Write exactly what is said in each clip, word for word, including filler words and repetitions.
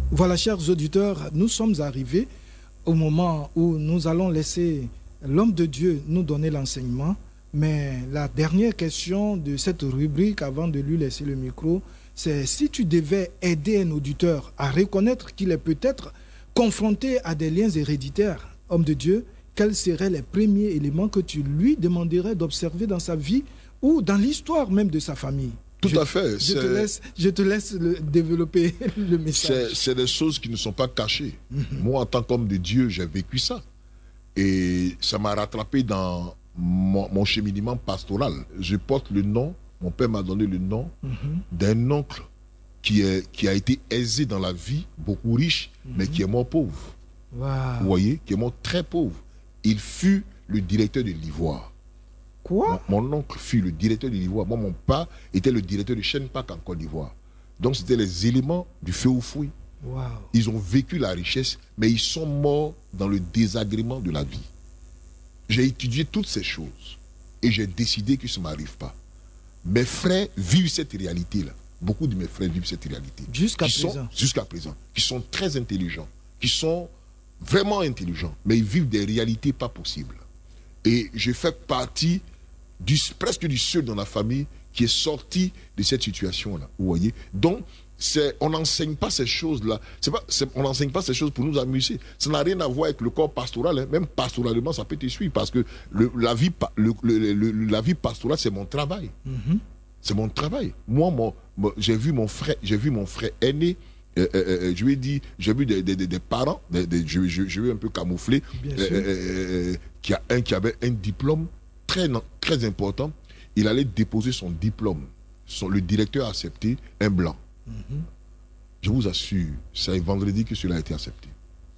Voilà, chers auditeurs, nous sommes arrivés au moment où nous allons laisser l'homme de Dieu nous donner l'enseignement. Mais la dernière question de cette rubrique, avant de lui laisser le micro, c'est si tu devais aider un auditeur à reconnaître qu'il est peut-être confronté à des liens héréditaires, homme de Dieu, quels seraient les premiers éléments que tu lui demanderais d'observer dans sa vie ou dans l'histoire même de sa famille? Tout je, à fait. Je te laisse, je te laisse le, développer le message. C'est des choses qui ne sont pas cachées. Mm-hmm. Moi, en tant qu'homme de Dieu, j'ai vécu ça. Et ça m'a rattrapé dans mon, mon cheminement pastoral. Je porte le nom, mon père m'a donné le nom mm-hmm. d'un oncle qui, est, qui a été aisé dans la vie, beaucoup riche, mm-hmm. mais qui est mort pauvre. Wow. Vous voyez, qui est mort très pauvre. Il fut le directeur de l'Ivoire. Quoi? Mon, mon oncle fut le directeur de l'Ivoire. Moi, mon père était le directeur de Chenpak en Côte d'Ivoire. Donc, c'était les éléments du feu au fouet. Wow. Ils ont vécu la richesse, mais ils sont morts dans le désagrément de la vie. J'ai étudié toutes ces choses et j'ai décidé que ça ne m'arrive pas. Mes frères vivent cette réalité-là. Beaucoup de mes frères vivent cette réalité. Jusqu'à présent. Jusqu'à présent. Qui sont très intelligents, qui sont vraiment intelligents, mais ils vivent des réalités pas possibles. Et je fais partie du, presque du seul dans la famille qui est sorti de cette situation-là. Vous voyez? Donc, on n'enseigne pas ces choses-là. On n'enseigne pas ces choses pour nous amuser. Ça n'a rien à voir avec le corps pastoral. Hein. Même pastoralement, ça peut te suivre parce que le, la, vie, le, le, le, la vie pastorale, c'est mon travail. Mm-hmm. C'est mon travail. Moi, mon, mon, j'ai vu mon frère, j'ai vu mon frère aîné. Euh, euh, je lui ai dit, j'ai vu des, des, des, des parents, des, des, je, je, je lui ai un peu camouflé, euh, euh, qui a un qui avait un diplôme très, très important. Il allait déposer son diplôme. Son, le directeur a accepté un blanc. Mm-hmm. Je vous assure, c'est vendredi que cela a été accepté.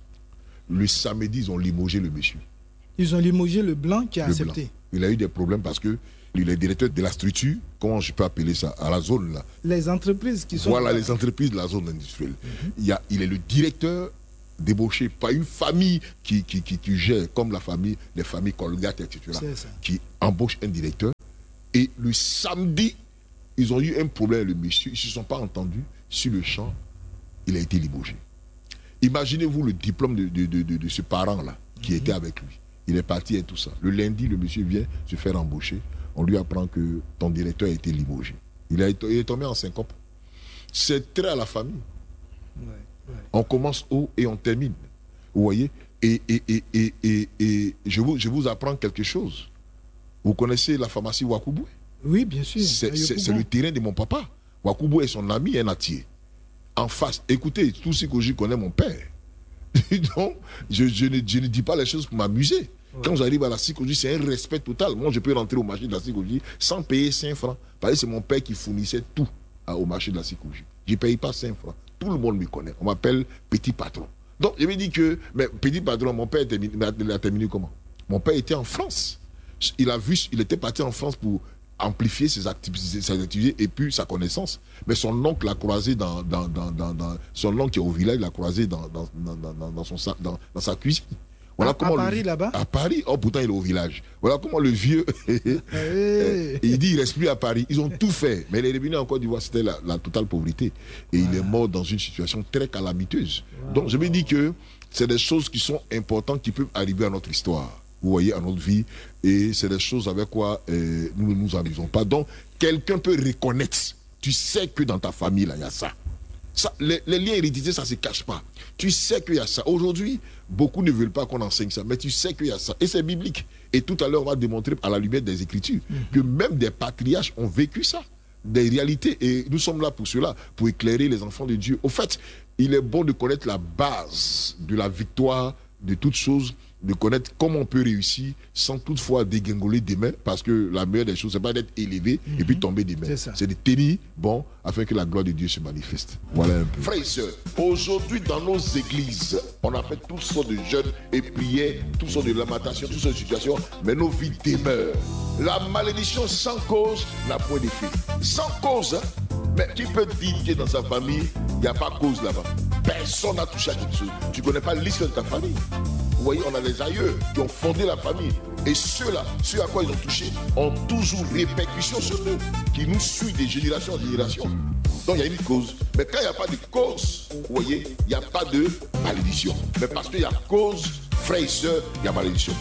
Le samedi, ils ont limogé le monsieur. Ils ont limogé le blanc qui a le accepté. Blanc. Il a eu des problèmes parce que il est directeur de la structure, comment je peux appeler ça, à la zone là. Les entreprises qui sont... Voilà, là. Les entreprises de la zone industrielle. Mm-hmm. il, y a, il est le directeur débauché par une famille qui, qui, qui, qui gère, comme la famille, les familles Colgate, et cetera, qui embauche un directeur. Et le samedi, ils ont eu un problème, le monsieur, ils ne se sont pas entendus. Sur le champ, il a été limogé. Imaginez-vous le diplôme de, de, de, de, de ce parent-là, qui mm-hmm. était avec lui. Il est parti et tout ça. Le lundi, le monsieur vient se faire embaucher. On lui apprend que ton directeur a été limogé. Il, a été, il est tombé en syncope. C'est très à la famille. Ouais, ouais. On commence haut et on termine. Vous voyez? Et, et, et, et, et, et je, vous, je vous apprends quelque chose. Vous connaissez la pharmacie Wakoubou? Oui, bien sûr. C'est le terrain de mon papa. Wakoubou est son ami, un atier. En face, écoutez, tout ce que je connais mon père. Donc, je, je, ne, je ne dis pas les choses pour m'amuser. Ouais. Quand j'arrive à la psychologie, c'est un respect total. Moi, je peux rentrer au marché de la psychologie sans payer cinq francs. Parce que c'est mon père qui fournissait tout à, au marché de la psychologie. Je ne paye pas cinq francs. Tout le monde me connaît. On m'appelle petit patron. Donc, je me dis que, mais petit patron, mon père il a terminé comment? Mon père était en France. Il a vu, il était parti en France pour amplifier ses activités, ses activités et puis sa connaissance. Mais son oncle l'a croisé dans, dans, dans, dans, dans son oncle qui est au village, l'a croisé dans, dans, dans, dans, dans, son, dans, dans sa cuisine. Voilà à, comment à Paris, là-bas? À Paris. Oh, pourtant, il est au village. Voilà comment le vieux... hey. Il dit, il reste plus à Paris. Ils ont tout fait. Mais il est revenu en Côte d'Ivoire, c'était la, la totale pauvreté. Et wow. il est mort dans une situation très calamiteuse. Wow. Donc, je me dis que c'est des choses qui sont importantes qui peuvent arriver à notre histoire. Vous voyez, à notre vie. Et c'est des choses avec quoi euh, nous ne nous amusons pas. Donc, quelqu'un peut reconnaître. Tu sais que dans ta famille, là, il y a ça. Ça, les, les liens héréditaires, ça ne se cache pas. Tu sais qu'il y a ça. Aujourd'hui, beaucoup ne veulent pas qu'on enseigne ça, mais tu sais qu'il y a ça. Et c'est biblique. Et tout à l'heure, on va démontrer à la lumière des Écritures mm-hmm. que même des patriarches ont vécu ça, des réalités. Et nous sommes là pour cela, pour éclairer les enfants de Dieu. Au fait, il est bon de connaître la base de la victoire de toutes choses, de connaître comment on peut réussir sans toutefois dégringoler des mains, parce que la meilleure des choses, c'est pas d'être élevé mm-hmm. et puis tomber des mains. C'est de tenir bon afin que la gloire de Dieu se manifeste. Voilà un peu. Frères et sœurs, aujourd'hui dans nos églises, on a fait toutes sortes de jeûnes et prières, toutes sortes de lamentations, toutes sortes de situations, mais nos vies demeurent. La malédiction sans cause n'a point d'effet. Sans cause, hein? Mais qui peut dire que dans sa famille, il n'y a pas de cause là-bas? Personne n'a touché à quelque chose. Tu ne connais pas l'histoire de ta famille. Vous voyez, on a des aïeux qui ont fondé la famille. Et ceux-là, ceux à quoi ils ont touché, ont toujours répercussion sur nous, qui nous suivent de génération en génération. Donc il y a une cause. Mais quand il n'y a pas de cause, vous voyez, il n'y a pas de malédiction. Mais parce qu'il y a cause, frères et sœurs, il y a malédiction.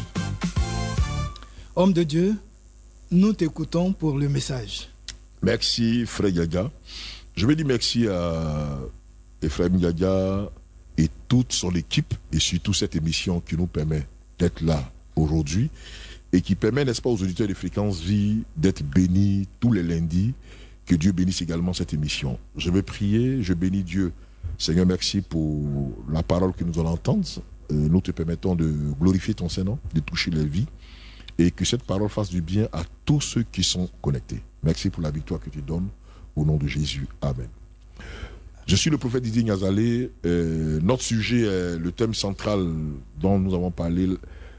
Homme de Dieu, nous t'écoutons pour le message. Merci, frère Yadia. Je veux dire merci à Ephraim Yadia et toute son équipe, et surtout cette émission qui nous permet d'être là aujourd'hui et qui permet, n'est-ce pas, aux auditeurs de Fréquence Vie d'être bénis tous les lundis. Que Dieu bénisse également cette émission. Je vais prier, je bénis Dieu. Seigneur, merci pour la parole que nous allons entendre. Euh, nous te permettons de glorifier ton Saint-Nom, de toucher les vies, et que cette parole fasse du bien à tous ceux qui sont connectés. Merci pour la victoire que tu donnes, au nom de Jésus. Amen. Je suis le prophète Didier Niazalé. Euh, notre sujet est le thème central dont nous avons parlé,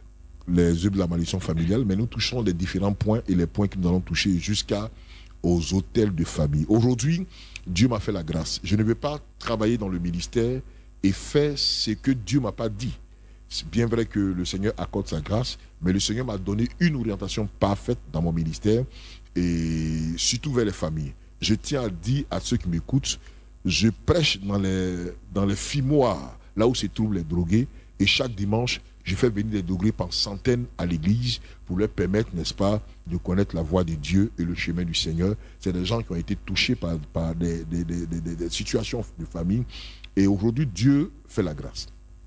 les œuvres de la malédiction familiale, mais nous touchons les différents points et les points que nous allons toucher jusqu'à aux hôtels de famille. Aujourd'hui, Dieu m'a fait la grâce. Je ne vais pas travailler dans le ministère et faire ce que Dieu ne m'a pas dit. C'est bien vrai que le Seigneur accorde sa grâce, mais le Seigneur m'a donné une orientation parfaite dans mon ministère et surtout vers les familles. Je tiens à dire à ceux qui m'écoutent, je prêche dans les, dans les fimoirs, là où se trouvent les drogués, et chaque dimanche, je fais venir des drogués par centaines à l'église pour leur permettre, n'est-ce pas, de connaître la voie de Dieu et le chemin du Seigneur. C'est des gens qui ont été touchés par, par des, des, des, des, des situations de famille. Et aujourd'hui, Dieu fait la grâce.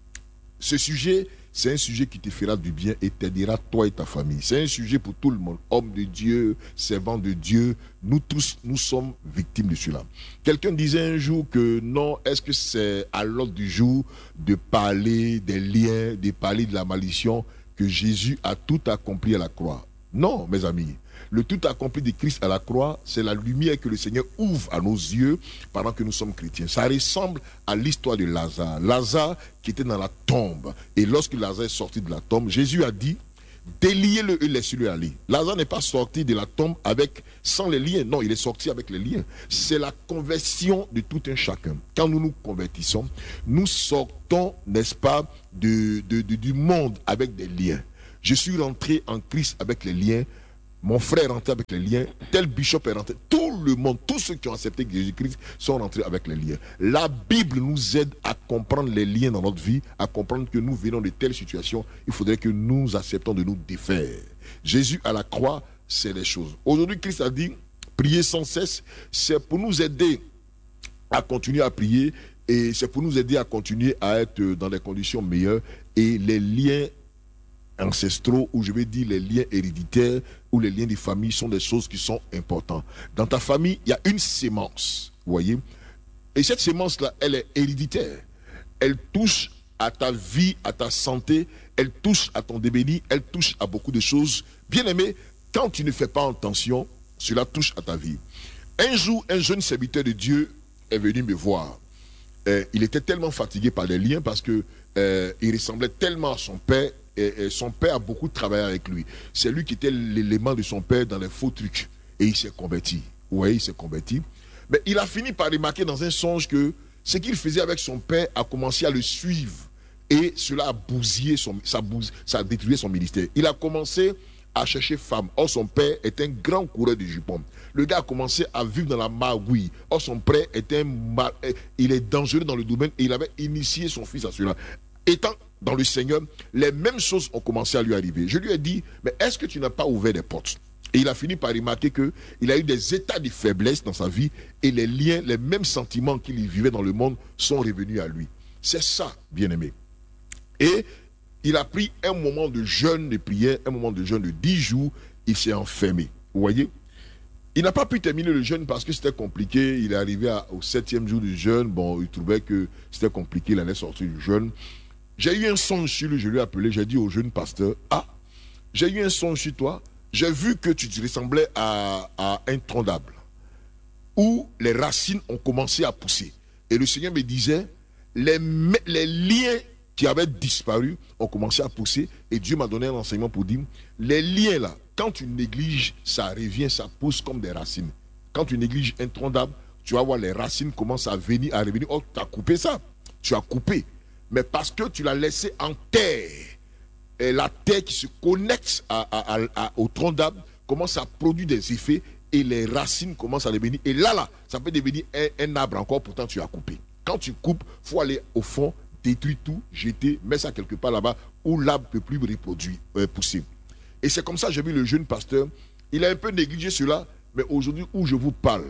Ce sujet, c'est un sujet qui te fera du bien et t'aidera toi et ta famille. C'est un sujet pour tout le monde. Homme de Dieu, servant de Dieu, nous tous, nous sommes victimes de cela. Quelqu'un disait un jour que non, est-ce que c'est à l'ordre du jour de parler des liens, de parler de la malédiction, que Jésus a tout accompli à la croix? Non, mes amis. Le tout accompli de Christ à la croix, c'est la lumière que le Seigneur ouvre à nos yeux pendant que nous sommes chrétiens. Ça ressemble à l'histoire de Lazare. Lazare qui était dans la tombe. Et lorsque Lazare est sorti de la tombe, Jésus a dit, déliez-le et laissez-le aller. Lazare n'est pas sorti de la tombe avec, sans les liens. Non, il est sorti avec les liens. C'est la conversion de tout un chacun. Quand nous nous convertissons, nous sortons, n'est-ce pas, de, de, de, du monde avec des liens. Je suis rentré en Christ avec les liens. Mon frère est rentré avec les liens, tel bishop est rentré. Tout le monde, tous ceux qui ont accepté Jésus-Christ sont rentrés avec les liens. La Bible nous aide à comprendre les liens dans notre vie, à comprendre que nous venons de telles situations. Il faudrait que nous acceptons de nous défaire. Jésus à la croix, c'est les choses. Aujourd'hui, Christ a dit, prier sans cesse, c'est pour nous aider à continuer à prier et c'est pour nous aider à continuer à être dans des conditions meilleures. Et les liens ancestraux, ou je vais dire les liens héréditaires, ou les liens de famille sont des choses qui sont importantes. Dans ta famille, il y a une sémence, vous voyez. Et cette sémence-là, elle est héréditaire. Elle touche à ta vie, à ta santé, elle touche à ton débéni, elle touche à beaucoup de choses. Bien aimé, quand tu ne fais pas attention, cela touche à ta vie. Un jour, un jeune serviteur de Dieu est venu me voir. Euh, il était tellement fatigué par les liens parce que euh, il ressemblait tellement à son père. Et, et son père a beaucoup travaillé avec lui. C'est lui qui était l'élément de son père dans les faux trucs. Et il s'est converti. Oui, il s'est converti. Mais il a fini par remarquer dans un songe que ce qu'il faisait avec son père a commencé à le suivre. Et cela a bousillé son, ça, bouse, ça a détruit son ministère. Il a commencé à chercher femme. Or, son père est un grand coureur de jupons. Le gars a commencé à vivre dans la magouille. Or, son père est un mal, il est dangereux dans le domaine et il avait initié son fils à cela. Étant dans le Seigneur, les mêmes choses ont commencé à lui arriver. Je lui ai dit, mais est-ce que tu n'as pas ouvert des portes? Et il a fini par remarquer qu'il a eu des états de faiblesse dans sa vie et les liens, les mêmes sentiments qu'il vivait dans le monde sont revenus à lui. C'est ça, bien-aimé. Et il a pris un moment de jeûne de prière, un moment de jeûne de dix jours, il s'est enfermé. Vous voyez? Il n'a pas pu terminer le jeûne parce que c'était compliqué. Il est arrivé à, au septième jour du jeûne. Bon, il trouvait que c'était compliqué, il allait sortir du jeûne. J'ai eu un songe sur lui, je lui ai appelé, j'ai dit au jeune pasteur, ah, j'ai eu un songe sur toi, j'ai vu que tu te ressemblais à, à un tronc d'arbre, où les racines ont commencé à pousser. Et le Seigneur me disait, les, les liens qui avaient disparu ont commencé à pousser, et Dieu m'a donné un enseignement pour dire, les liens là, quand tu négliges, ça revient, ça pousse comme des racines. Quand tu négliges un tronc d'arbre, tu vas voir les racines commencent à venir, à revenir, oh, tu as coupé ça, tu as coupé. Mais parce que tu l'as laissé en terre, et la terre qui se connecte à, à, à, à, au tronc d'arbre commence à produire des effets et les racines commencent à devenir. Et là, là, ça peut devenir un, un arbre encore, pourtant tu as coupé. Quand tu coupes, il faut aller au fond, détruire tout, jeter, mettre ça quelque part là-bas où l'arbre ne peut plus reproduire, euh, pousser. Et c'est comme ça que j'ai vu le jeune pasteur. Il a un peu négligé cela, mais aujourd'hui où je vous parle,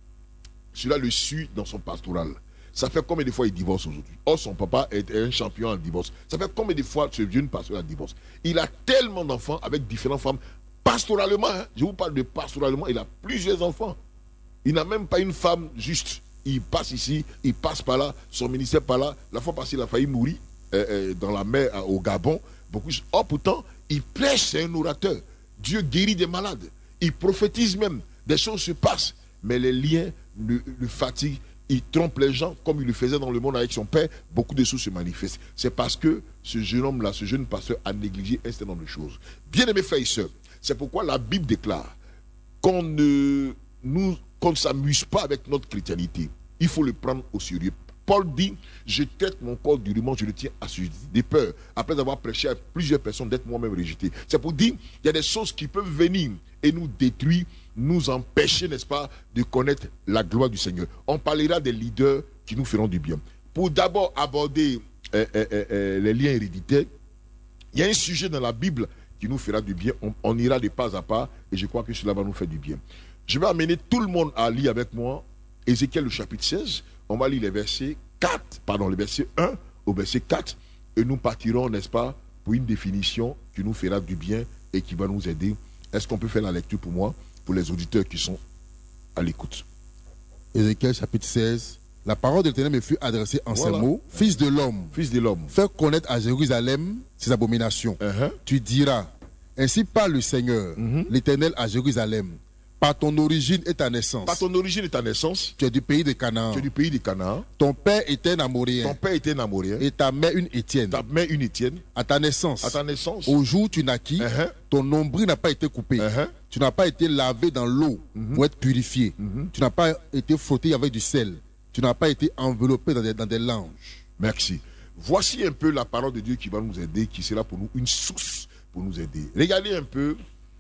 cela le suit dans son pastoral. Ça fait combien de fois il divorce aujourd'hui? Or, son papa est un champion en divorce. Ça fait combien de fois ce jeune pasteur a divorce? Il a tellement d'enfants avec différentes femmes. Pastoralement, hein, je vous parle de pastoralement, il a plusieurs enfants. Il n'a même pas une femme juste. Il passe ici, il passe par là, son ministère par là. La fois passée, il a failli mourir euh, euh, dans la mer euh, au Gabon. Beaucoup. Or, pourtant, il prêche, c'est un orateur. Dieu guérit des malades. Il prophétise même. Des choses se passent. Mais les liens le, le fatiguent. Il trompe les gens comme il le faisait dans le monde avec son père. Beaucoup de choses se manifestent. C'est parce que ce jeune homme-là, ce jeune pasteur a négligé un certain nombre de choses. Bien aimés frères et sœurs, c'est pourquoi la Bible déclare qu'on ne nous, qu'on ne s'amuse pas avec notre chrétienté. Il faut le prendre au sérieux. Paul dit, je traite mon corps durement, je le tiens à sujet des peurs. Après avoir prêché à plusieurs personnes, d'être moi-même rejeté. C'est pour dire, il y a des choses qui peuvent venir et nous détruire, nous empêcher, n'est-ce pas, de connaître la gloire du Seigneur. On parlera des leaders qui nous feront du bien. Pour d'abord aborder euh, euh, euh, les liens héréditaires, il y a un sujet dans la Bible qui nous fera du bien. On, on ira de pas à pas et je crois que cela va nous faire du bien. Je vais amener tout le monde à lire avec moi Ézéchiel le chapitre seize. On va lire les versets quatre, pardon, les versets un au verset quatre et nous partirons, n'est-ce pas, pour une définition qui nous fera du bien et qui va nous aider. Est-ce qu'on peut faire la lecture pour moi, pour les auditeurs qui sont à l'écoute? Ézéchiel chapitre seize. La parole de l'Éternel me fut adressée en Voilà. ces mots. Fils de l'homme, Fils de l'homme, fais connaître à Jérusalem ses abominations. uh-huh. Tu diras, ainsi parle le Seigneur, Mhm. l'Éternel à Jérusalem. Par ton origine et ta naissance, Par ton origine et ta naissance, tu es du pays de Canaan. tu es du pays de Canaan. Ton père était un Ton Amoréen père était un Amorien. et ta mère une Étienne. Ta mère une Étienne. À ta naissance, À ta naissance, au jour où tu naquis, Uh-huh. ton nombril n'a pas été coupé. Uh-huh. Tu n'as pas été lavé dans l'eau pour être purifié. Tu n'as pas été frotté avec du sel. Tu n'as pas été enveloppé dans des, dans des langes. merci. Voici un peu la parole de Dieu qui va nous aider, qui sera pour nous une source pour nous aider. Regardez un peu.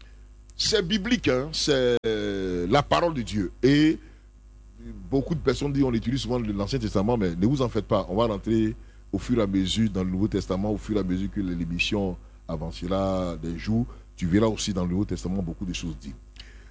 C'est biblique, hein? C'est euh, la parole de Dieu. Et beaucoup de personnes disent, on utilise souvent l'Ancien Testament, mais ne vous en faites pas. On va rentrer au fur et à mesure dans le Nouveau Testament, au fur et à mesure que l'émission avancera des jours. Tu verras aussi dans le Nouveau Testament beaucoup de choses dites.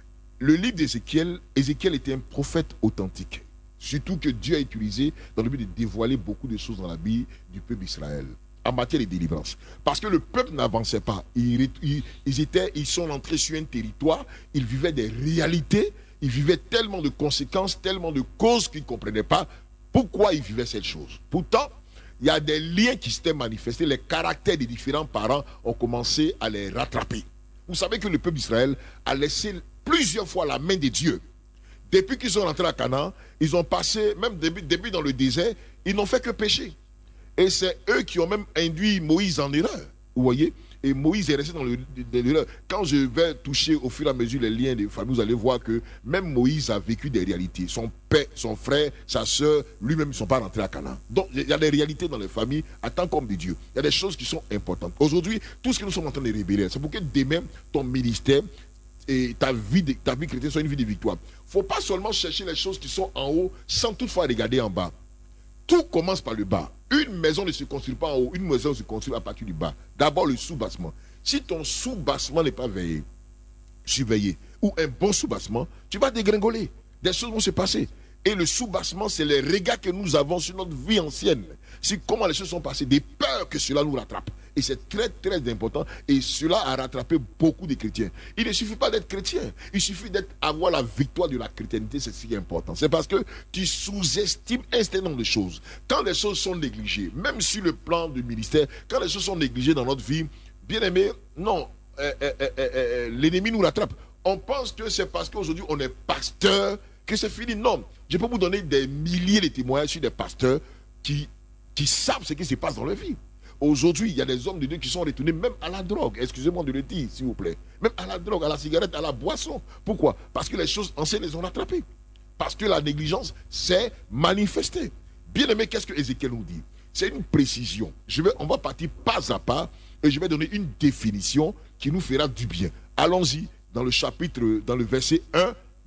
Le livre d'Ézéchiel, Ézéchiel était un prophète authentique. Surtout que Dieu a utilisé dans le but de dévoiler beaucoup de choses dans la Bible du peuple d'Israël en matière de délivrance. Parce que le peuple n'avançait pas. Ils, ils, ils, étaient, ils sont entrés sur un territoire, ils vivaient des réalités, ils vivaient tellement de conséquences, tellement de causes qu'ils ne comprenaient pas pourquoi ils vivaient cette chose. Pourtant, il y a des liens qui s'étaient manifestés, les caractères des différents parents ont commencé à les rattraper. Vous savez que le peuple d'Israël a laissé plusieurs fois la main de Dieu. Depuis qu'ils sont rentrés à Canaan, ils ont passé, même début, début dans le désert, ils n'ont fait que pécher. Et c'est eux qui ont même induit Moïse en erreur. Vous voyez? Et Moïse est resté dans l'erreur. Quand je vais toucher au fur et à mesure les liens des familles, vous allez voir que même Moïse a vécu des réalités. Son père, son frère, sa soeur, lui-même, ils ne sont pas rentrés à Canaan. Donc, il y a des réalités dans les familles en tant qu'homme de Dieu. Il y a des choses qui sont importantes. Aujourd'hui, tout ce que nous sommes en train de révéler, c'est pour que demain, ton ministère et ta vie, de, ta vie chrétienne soit une vie de victoire. Il ne faut pas seulement chercher les choses qui sont en haut sans toutefois regarder en bas. Tout commence par le bas. Une maison ne se construit pas en haut, une maison se construit à partir du bas. D'abord le sous-bassement. Si ton sous-bassement n'est pas veillé, surveillé, ou un bon sous-bassement, tu vas dégringoler. Des choses vont se passer. Et le sous-bassement, c'est les regards que nous avons sur notre vie ancienne. C'est comment les choses sont passées, des peurs que cela nous rattrape. Et c'est très très important. Et cela a rattrapé beaucoup de chrétiens. Il ne suffit pas d'être chrétien. Il suffit d'avoir la victoire de la chrétienté. C'est ce qui est important. C'est parce que tu sous-estimes un certain nombre de choses. Quand les choses sont négligées, même sur le plan du ministère, quand les choses sont négligées dans notre vie, bien aimé, non, euh, euh, euh, euh, l'ennemi nous rattrape. On pense que c'est parce qu'aujourd'hui on est pasteur que c'est fini. Non, je peux vous donner des milliers de témoignages sur des pasteurs qui, qui savent ce qui se passe dans leur vie. Aujourd'hui, il y a des hommes de Dieu qui sont retournés même à la drogue. Excusez-moi de le dire, s'il vous plaît. Même à la drogue, à la cigarette, à la boisson. Pourquoi? Parce que les choses anciennes les ont rattrapées. Parce que la négligence s'est manifestée. Bien aimé, qu'est-ce que Ézéchiel nous dit? C'est une précision. Je vais, on va partir pas à pas et je vais donner une définition qui nous fera du bien. Allons-y dans le chapitre, dans le verset un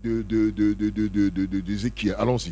de, de, de, de, de, de, de, de, d'Ézéchiel. Allons-y.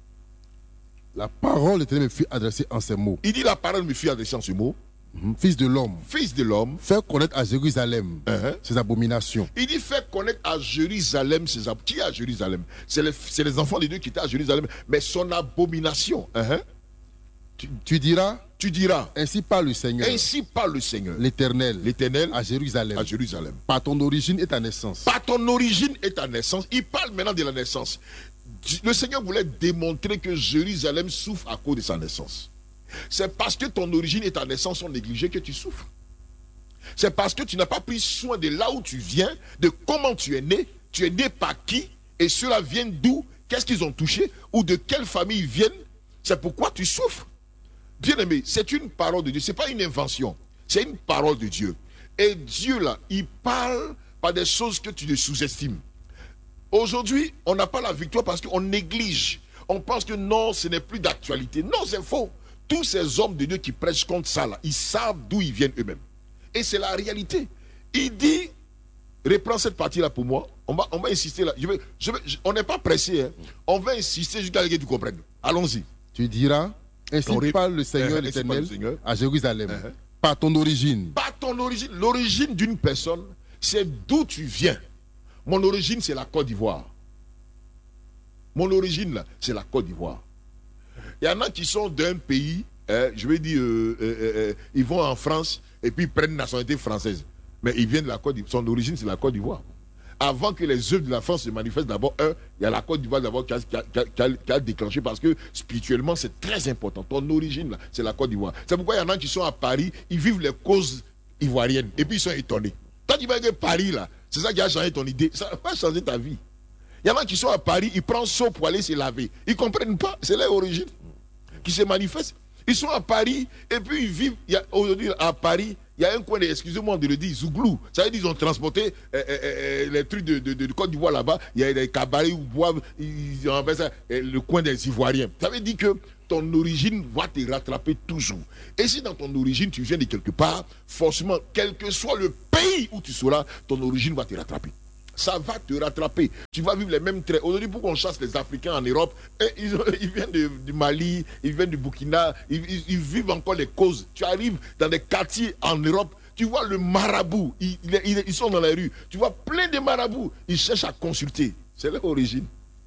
La parole de l'Éternel me fut adressée en ces mots. Il dit la parole me fut adressée en ce mot. Mm-hmm. Fils de l'homme. Fils de l'homme. Fais connaître à Jérusalem uh-huh. ses abominations. Il dit fais connaître à Jérusalem ses abominations. Qui est à Jérusalem? C'est les, c'est les enfants de Dieu qui étaient à Jérusalem. Mais son abomination. Uh-huh. Tu, tu diras. Tu diras. Ainsi parle le Seigneur. Ainsi parle le Seigneur. L'Éternel. L'Éternel. À Jérusalem. À Jérusalem. Par ton origine et ta naissance. Par ton origine et ta naissance. Il parle maintenant de la naissance. Le Seigneur voulait démontrer que Jérusalem souffre à cause de sa naissance. C'est parce que ton origine et ta naissance sont négligées que tu souffres. C'est parce que tu n'as pas pris soin de là où tu viens, de comment tu es né, tu es né par qui, et ceux-là viennent d'où, qu'est-ce qu'ils ont touché, ou de quelle famille ils viennent. C'est pourquoi tu souffres. Bien aimé, c'est une parole de Dieu, ce n'est pas une invention, c'est une parole de Dieu. Et Dieu là, il parle par des choses que tu ne sous-estimes. Aujourd'hui, on n'a pas la victoire parce qu'on néglige. On pense que non, ce n'est plus d'actualité. Non, c'est faux. Tous ces hommes de Dieu qui prêchent contre ça, là, ils savent d'où ils viennent eux-mêmes. Et c'est la réalité. Il dit, reprends cette partie-là pour moi. On va, on va insister là. Je vais, je vais, je, on n'est pas pressé. Hein. On va insister jusqu'à ce que tu comprennes. Allons-y. Tu diras, ainsi ré... parle le Seigneur uh-huh, l'Éternel à Jérusalem. Uh-huh. Par ton origine. Par ton origine. L'origine d'une personne, c'est d'où tu viens. Mon origine, c'est la Côte d'Ivoire. Mon origine, là, c'est la Côte d'Ivoire. Il y en a qui sont d'un pays, euh, je vais dire, euh, euh, euh, ils vont en France et puis ils prennent la nationalité française. Mais ils viennent de la Côte d'Ivoire. Son origine, c'est la Côte d'Ivoire. Avant que les œuvres de la France se manifestent, d'abord, un, il y a la Côte d'Ivoire d'abord qui a, qui, a, qui, a, qui a déclenché parce que spirituellement, c'est très important. Ton origine, là, c'est la Côte d'Ivoire. C'est pourquoi il y en a qui sont à Paris, ils vivent les causes ivoiriennes et puis ils sont étonnés. Toi, tu vas dire Paris, là, c'est ça qui a changé ton idée. Ça va changer ta vie. Il y en a qui sont à Paris, ils prennent seau pour aller se laver. Ils ne comprennent pas, c'est leur origine qui se manifeste. Ils sont à Paris et puis ils vivent. Aujourd'hui, à Paris, il y a un coin, de, excusez-moi de le dire, Zouglou. Ça veut dire qu'ils ont transporté euh, euh, les trucs de, de, de, de Côte d'Ivoire là-bas. Il y a des cabarets où boivent, ils ont fait ça, le coin des Ivoiriens. Ça veut dire que ton origine va te rattraper toujours. Et si dans ton origine, tu viens de quelque part, forcément, quel que soit le pays où tu seras, ton origine va te rattraper. Ça va te rattraper. Tu vas vivre les mêmes traits. Aujourd'hui, pour qu'on chasse les Africains en Europe, ils, ont, ils viennent de, du Mali, ils viennent du Burkina, ils, ils, ils vivent encore les causes. Tu arrives dans des quartiers en Europe, tu vois le marabout, ils, ils, ils sont dans la rue. Tu vois plein de marabouts, ils cherchent à consulter. C'est leur origine.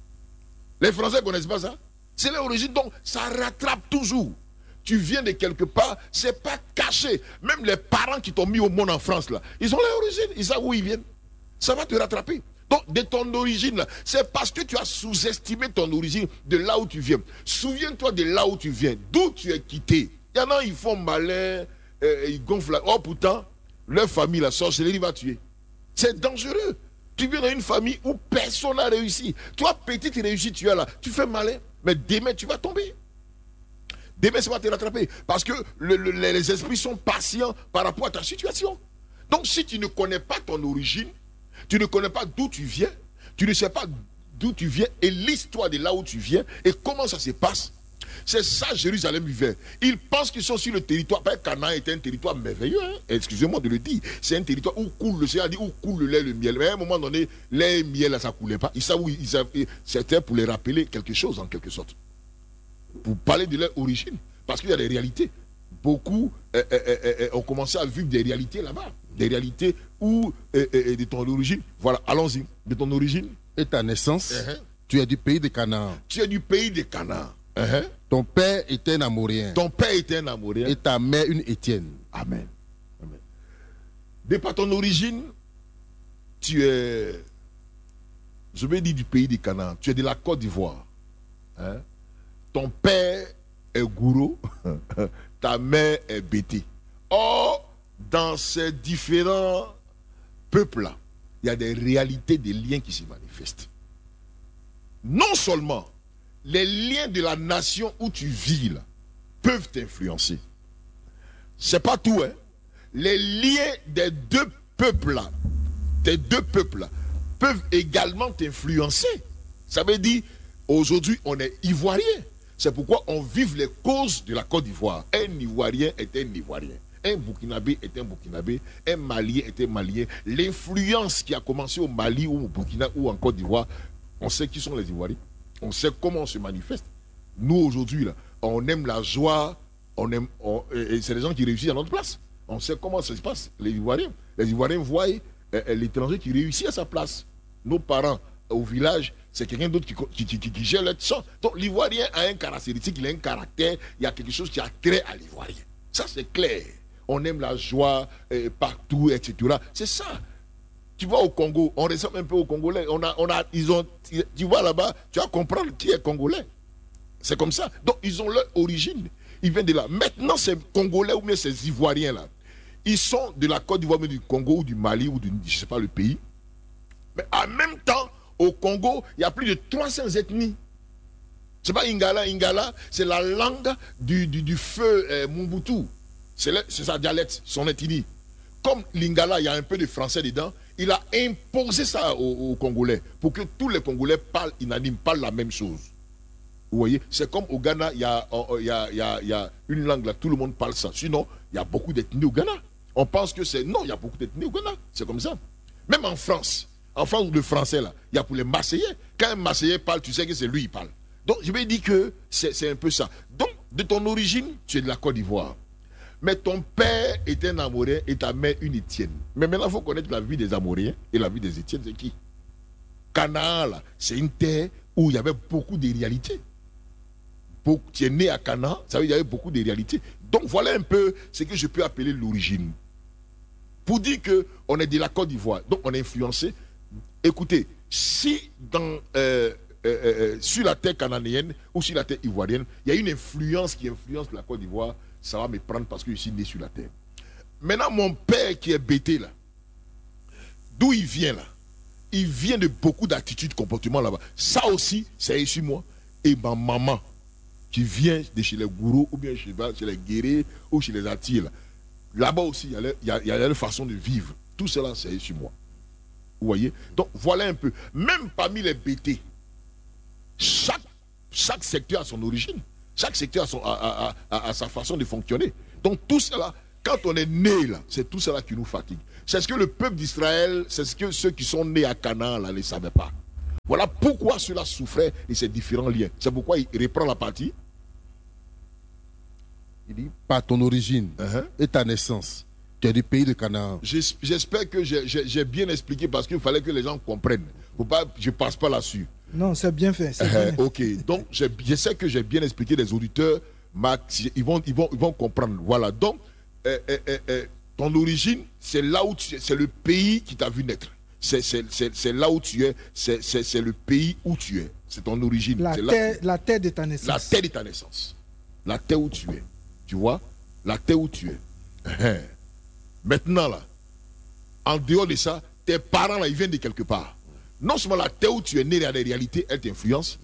Les Français ne connaissent pas ça. C'est leur origine, donc ça rattrape toujours. Tu viens de quelque part, c'est pas caché. Même les parents qui t'ont mis au monde en France, là, ils ont leur origine, ils savent où ils viennent. Ça va te rattraper. Donc, de ton origine, c'est parce que tu as sous-estimé ton origine de là où tu viens. Souviens-toi de là où tu viens, d'où tu es quitté. Il y en a, ils font malin, euh, ils gonflent. La... Oh, pourtant, leur famille, la sorcellerie va tuer. C'est dangereux. Tu viens dans une famille où personne n'a réussi. Toi, petite réussite, tu es là. Tu fais malin, mais demain, tu vas tomber. Demain, ça va te rattraper. Parce que le, le, les esprits sont patients par rapport à ta situation. Donc, si tu ne connais pas ton origine, tu ne connais pas d'où tu viens, tu ne sais pas d'où tu viens et l'histoire de là où tu viens et comment ça se passe. C'est ça Jérusalem vivait. Ils pensent qu'ils sont sur le territoire. Canaan était un territoire merveilleux. Hein? Excusez-moi de le dire. C'est un territoire où coule le Seigneur dit où coule le lait et le miel. Mais à un moment donné, lait et miel, ça ne coulait pas. Ils savent où ils savent. C'était pour les rappeler quelque chose en quelque sorte. Pour parler de leur origine. Parce qu'il y a des réalités. Beaucoup euh, euh, euh, ont commencé à vivre des réalités là-bas. Des réalités où, euh, euh, de ton origine, voilà, allons-y, de ton origine. Et ta naissance, uh-huh. Tu es du pays de Canaan. Tu es du pays de Canaan. Uh-huh. Ton père était un Amoréen. Ton père était un Amoréen. Et ta mère une Étienne. Amen. Amen. De par ton origine, tu es, je vais dire du pays de Canaan, tu es de la Côte d'Ivoire. Hein? Ton père est Gouro, ta mère est Bété. Or, dans ces différents peuples-là, il y a des réalités, des liens qui se manifestent. Non seulement les liens de la nation où tu vis là, peuvent t'influencer. C'est pas tout, hein. Les liens des deux peuples-là, des deux peuples-là, peuvent également t'influencer. Ça veut dire, aujourd'hui, on est Ivoirien. C'est pourquoi on vive les causes de la Côte d'Ivoire. Un Ivoirien est un Ivoirien. Un Burkinabé est un Burkinabé, un Malien est un Malien. L'influence qui a commencé au Mali ou au Burkina ou en Côte d'Ivoire On sait qui sont les Ivoiriens. On sait comment on se manifeste. Nous, aujourd'hui, là, on aime la joie. On aime, on, et c'est les gens qui réussissent à notre place. On sait comment ça se passe, les Ivoiriens. Les Ivoiriens voient euh, l'étranger qui réussit à sa place. Nos parents, au village, c'est quelqu'un d'autre qui, qui, qui, qui gère leur sang. Donc l'Ivoirien a un caractéristique, il a un caractère, il y a quelque chose qui a trait à l'Ivoirien. Ça, c'est clair. On aime la joie euh, partout, et cetera. C'est ça. Tu vois, au Congo, on ressemble un peu aux Congolais. On a, on a, ils ont, tu vois là-bas, tu vas comprendre qui est Congolais. C'est comme ça. Donc, ils ont leur origine. Ils viennent de là. Maintenant, ces Congolais ou bien ces Ivoiriens-là, ils sont de la Côte d'Ivoire, du Congo ou du Mali ou du, je ne sais pas, le pays. Mais en même temps, au Congo, il y a plus de trois cents ethnies. C'est pas Ingala. Ingala, c'est la langue du, du, du feu euh, Mobutu. C'est sa dialecte, son ethnie. Comme l'Ingala, il y a un peu de français dedans, il a imposé ça aux, aux Congolais pour que tous les Congolais parlent unanime, parlent la même chose. Vous voyez, c'est comme au Ghana, il y a, il y a, il y a, il y a une langue là, tout le monde parle ça. Sinon, il y a beaucoup d'ethnies au Ghana. On pense que c'est... Non, il y a beaucoup d'ethnies au Ghana. C'est comme ça. Même en France, en France, le français là, il y a pour les Marseillais. Quand un Marseillais parle, tu sais que c'est lui qui parle. Donc, je vais dire que c'est un peu ça. Donc, de ton origine, tu es de la Côte d'Ivoire. Mais ton père était un Amorien et ta mère une Étienne. Mais maintenant, il faut connaître la vie des Amoriens et la vie des Étiennes, c'est qui? Canaan, là, c'est une terre où il y avait beaucoup de réalités. Beaucoup, tu es né à Canaan, ça veut dire qu'il y avait beaucoup de réalités. Donc, voilà un peu ce que je peux appeler l'origine. Pour dire qu'on est de la Côte d'Ivoire, donc on est influencé. Écoutez, si dans, euh, euh, euh, sur la terre cananéenne ou sur la terre ivoirienne, il y a une influence qui influence la Côte d'Ivoire, ça va me prendre parce que je suis né sur la terre. Maintenant, mon père qui est bêté là, d'où il vient là? Il vient de beaucoup d'attitudes, comportements là-bas. Ça aussi, c'est sur moi. Et ma maman, qui vient de chez les gourous, ou bien chez, chez les guerriers, ou chez les attirs, là. Là-bas aussi, il y a, il y a leur façon de vivre. Tout cela, c'est sur moi. Vous voyez? Donc, voilà un peu. Même parmi les bêtés, chaque, chaque secteur a son origine. Chaque secteur a, son, a, a, a, a sa façon de fonctionner. Donc, tout cela, quand on est né là, c'est tout cela qui nous fatigue. C'est ce que le peuple d'Israël, c'est ce que ceux qui sont nés à Canaan là ne savaient pas. Voilà pourquoi cela souffrait de ces différents liens. C'est pourquoi il reprend la partie. Il dit, par ton origine uh-huh. et ta naissance, tu es du pays de Canaan. J'espère que j'ai bien expliqué parce qu'il fallait que les gens comprennent. Faut pas, je ne passe pas là-dessus. Non, c'est bien fait. Uh-huh. Bien. Ok, donc je, je sais que j'ai bien expliqué, les auditeurs, ils vont, ils vont, ils vont comprendre. Voilà, donc, euh, euh, euh, ton origine, c'est là où tu es, c'est le pays qui t'a vu naître. C'est là où tu es, c'est le pays où tu es. C'est ton origine. La terre, la terre de ta naissance. La terre de ta naissance. La terre où tu es. Tu vois? La terre où tu es. Maintenant, là, en dehors de ça, tes parents, là, ils viennent de quelque part. Non seulement la terre où tu es né, la réalité, elle t'influence.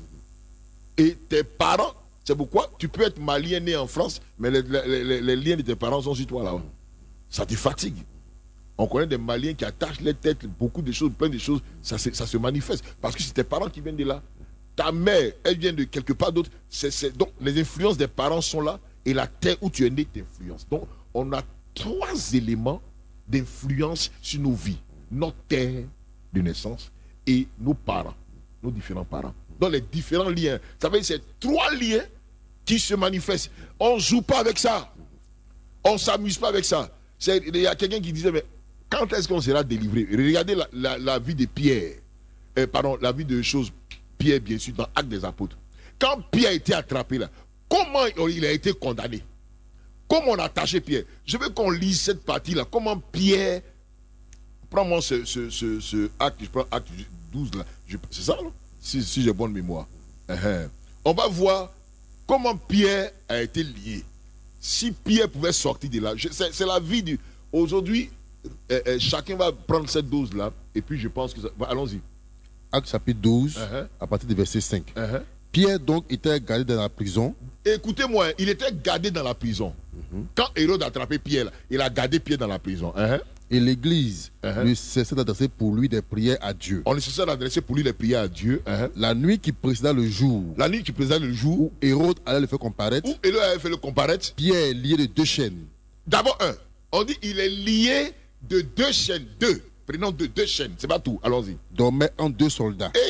Et tes parents, c'est pourquoi tu peux être malien né en France, mais les, les, les, les liens de tes parents sont sur toi là-bas. Ça te fatigue. On connaît des Maliens qui attachent les têtes, beaucoup de choses, plein de choses, ça se, ça se manifeste. Parce que c'est tes parents qui viennent de là. Ta mère, elle vient de quelque part d'autre. Donc, les influences des parents sont là et la terre où tu es né t'influence. Donc, on a trois éléments d'influence sur nos vies. Notre terre de naissance et nos parents, nos différents parents. Donc, les différents liens. Ça veut dire c'est trois liens qui se manifestent. On ne joue pas avec ça. On ne s'amuse pas avec ça. Il y a quelqu'un qui disait, mais quand est-ce qu'on sera délivré? Regardez la, la, la vie de Pierre. Euh, pardon, la vie de choses, Pierre, bien sûr, dans Actes des Apôtres. Quand Pierre a été attrapé là, comment il a été condamné? Comment on a attaché Pierre? Je veux qu'on lise cette partie-là. Comment Pierre... Prends-moi ce, ce, ce, ce acte, je prends acte douze là. C'est ça, non? Si, si j'ai bonne mémoire. Uh-huh. On va voir comment Pierre a été lié. Si Pierre pouvait sortir de là, c'est la vie du... Aujourd'hui, euh, euh, chacun va prendre cette dose-là, et puis je pense que ça... Allons-y. Acte chapitre douze, uh-huh. à partir du verset cinq. Uh-huh. Pierre donc était gardé dans la prison. Écoutez-moi, il était gardé dans la prison. Uh-huh. Quand Hérode a attrapé Pierre, là, il a gardé Pierre dans la prison. Uh-huh. Et l'Église uh-huh. ne cessait d'adresser pour lui des prières à Dieu. On ne cessait d'adresser pour lui des prières à Dieu. Uh-huh. La nuit qui précéda le jour. La nuit qui précéda le jour. Où Hérode allait le faire comparaître. Où Hérode allait faire le comparaître. Pierre est lié de deux chaînes. D'abord, un. On dit il est lié de deux chaînes. Deux. Prenons deux, deux chaînes. C'est pas tout. Allons-y. Dormait en deux soldats. Et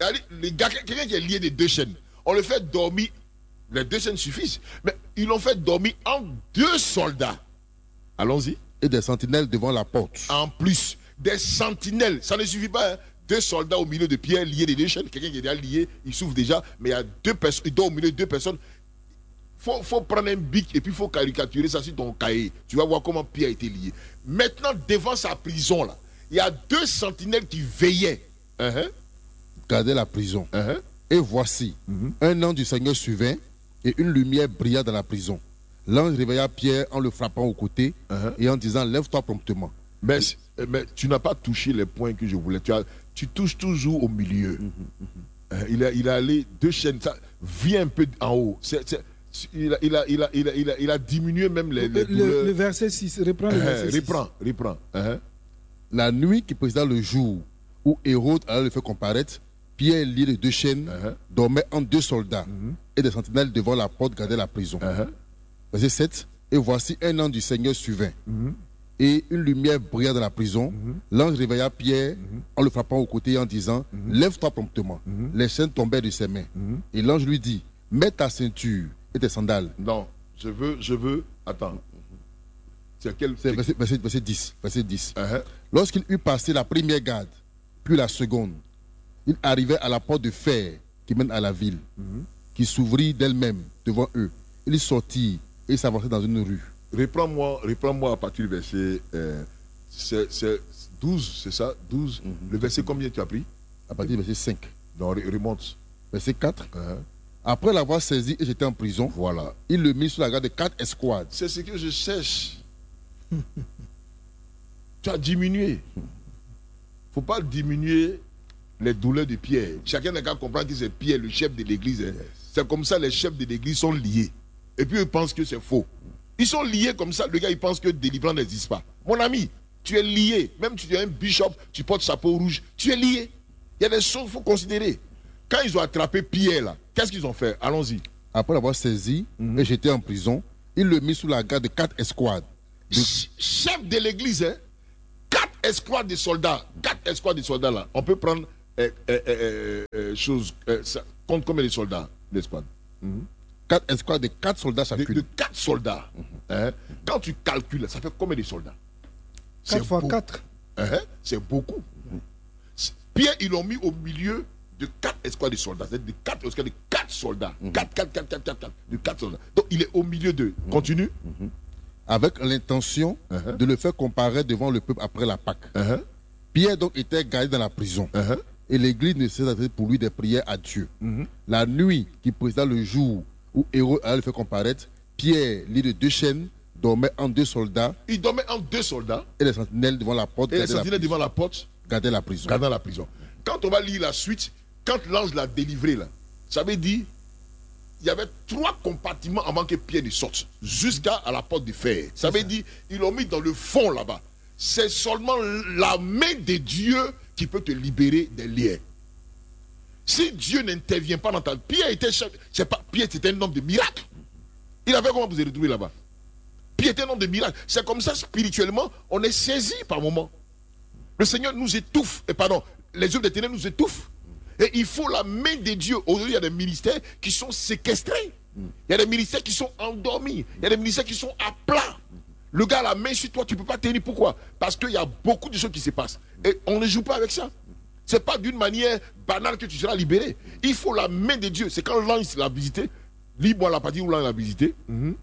les gars, quelqu'un qui est lié des deux chaînes, on le fait dormir, les deux chaînes suffisent, mais ils l'ont fait dormir en deux soldats. Allons-y. Et des sentinelles devant la porte. En plus, des sentinelles, ça ne suffit pas, hein. Deux soldats au milieu de Pierre liés des deux chaînes, quelqu'un qui est déjà lié, il souffre déjà, mais il y a deux personnes, il dort au milieu de deux personnes. Il faut, faut prendre un bic et puis il faut caricaturer ça sur ton cahier. Tu vas voir comment Pierre a été lié. Maintenant, devant sa prison, là, il y a deux sentinelles qui veillaient. Uh-huh. Gardaient la prison. Uh-huh. Et voici, uh-huh. un ange du Seigneur suivait et une lumière brilla dans la prison. L'ange réveilla Pierre en le frappant au côté uh-huh. et en disant, lève-toi promptement. Mais, mais tu n'as pas touché les points que je voulais. Tu, as, tu touches toujours au milieu. Uh-huh. Uh, il, a, il a allé deux chaînes. Ça vient un peu en haut. C'est, c'est, il, a, il, a, il, a, il, a, il, a, il a diminué même les, les le, le verset six. Reprends le verset uh, six. Reprends, reprends. Uh-huh. La nuit qui précéda le jour où Hérode allait le faire comparaître, Pierre, lié de deux chaînes, uh-huh. dormait en deux soldats uh-huh. et des sentinelles devant la porte gardaient la prison. Uh-huh. Verset sept. Et voici un ange du Seigneur suivait. Uh-huh. Et une lumière brilla dans la prison. Uh-huh. L'ange réveilla Pierre uh-huh. en le frappant au côté et en disant, uh-huh. lève-toi promptement. Uh-huh. Les chaînes tombèrent de ses mains. Uh-huh. Et l'ange lui dit, mets ta ceinture et tes sandales. Non, je veux, je veux, attends. C'est quel... C'est verset, verset, verset dix. Verset dix. Uh-huh. Lorsqu'il eut passé la première garde, puis la seconde, il arrivait à la porte de fer qui mène à la ville, uh-huh. qui s'ouvrit d'elle-même devant eux. Il sortit et s'avançait dans une rue. Reprends-moi, reprends-moi à partir du verset euh, c'est, c'est douze, c'est ça douze. Mm-hmm. Le verset combien tu as pris? À partir du verset cinq. Non, remonte. Verset quatre. Uh-huh. Après l'avoir saisi et j'étais en prison, voilà. Il le mit sous la garde de quatre escouades. C'est ce que je cherche. Tu as diminué. Il ne faut pas diminuer les douleurs de Pierre. Chacun n'a qu'à comprendre que c'est Pierre, le chef de l'église. Hein. Yes. C'est comme ça les chefs de l'église sont liés. Et puis ils pensent que c'est faux. Ils sont liés comme ça. Le gars, il pense que délivrance n'existe pas. Mon ami, tu es lié. Même si tu es un bishop, tu portes chapeau rouge, tu es lié. Il y a des choses qu'il faut considérer. Quand ils ont attrapé Pierre, là, qu'est-ce qu'ils ont fait? Allons-y. Après l'avoir saisi mm-hmm. et j'étais en prison, il le mit sous la garde de quatre escouades. De... Chef de l'église, hein? Quatre escouades de soldats. Quatre escouades de soldats, là. On peut prendre euh, euh, euh, euh, chose. Euh, ça compte combien de soldats d'escouade? Mm-hmm. Quatre escouades de quatre soldats chacune. De, de quatre soldats. Mm-hmm. Hein? Quand tu calcules, ça fait combien de soldats? Quatre fois quatre. Hein? C'est beaucoup. Mm-hmm. Pierre, ils l'ont mis au milieu de quatre escouades de soldats. C'est de quatre escouades de quatre soldats. Mm-hmm. Quatre, quatre, quatre, quatre, quatre, quatre, de quatre soldats. Donc il est au milieu d'eux. Mm-hmm. Continue. Mm-hmm. Avec l'intention uh-huh. de le faire comparaître devant le peuple après la Pâque. Uh-huh. Pierre donc était gardé dans la prison. Uh-huh. Et l'église ne cessait pour lui des prières à Dieu. Uh-huh. La nuit qui précéda le jour où Hérode allait le faire comparaître, Pierre, lié de deux chaînes, dormait en deux soldats. Il dormait en deux soldats. Et les sentinelles devant la porte. Et les sentinelles devant la porte. Gardaient la prison. Gardaient la prison. Quand on va lire la suite, quand l'ange l'a délivré, là, ça veut dire il y avait trois compartiments avant que Pierre ne sorte, jusqu'à la porte de fer. Ça veut dire ils l'ont mis dans le fond là-bas. C'est seulement la main de Dieu qui peut te libérer des liens. Si Dieu n'intervient pas dans ta vie, Pierre était chef, c'est pas Pierre c'était un homme de miracle. Il avait comment vous avez retrouvé là-bas? Pierre était un homme de miracle. C'est comme ça spirituellement, on est saisi par moments. Le Seigneur nous étouffe, et pardon, les œuvres des ténèbres nous étouffent. Et il faut la main de Dieu. Aujourd'hui, il y a des ministères qui sont séquestrés. Il y a des ministères qui sont endormis. Il y a des ministères qui sont à plat. Le gars a la main sur toi, tu ne peux pas tenir. Pourquoi? Parce qu'il y a beaucoup de choses qui se passent. Et on ne joue pas avec ça. Ce n'est pas d'une manière banale que tu seras libéré. Il faut la main de Dieu. C'est quand l'ange l'a visité. Lis-moi la partie où l'ange l'a visité. Mm-hmm.